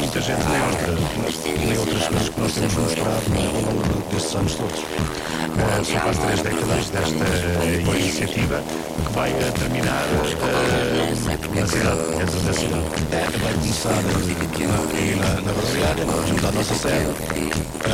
muita gente lê outras coisas que nós temos mostrado ao longo destes anos todos. São quase 3 décadas desta iniciativa que vai terminar na cidade, dentro da cidade. Vai começar aqui na rodoviária, junto à nossa sede.